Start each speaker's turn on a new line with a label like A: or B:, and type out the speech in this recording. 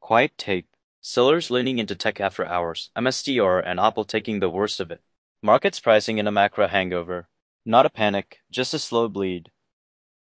A: Quiet tape. Sellers leaning into tech after hours. MSTR and Apple taking the worst of it. Markets pricing in a macro hangover. Not a panic, just a slow bleed.